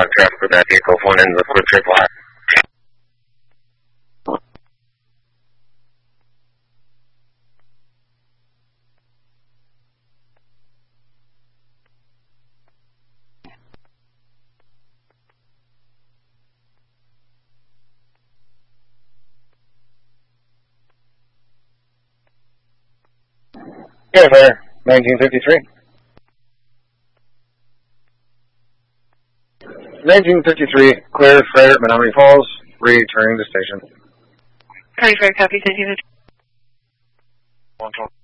traffic for that vehicle, phone in the Liquid Triple R. Yeah, sir. 1953. 1953, clear, freighter, Menominee Falls, returning to station. County Fair, copy, 1953.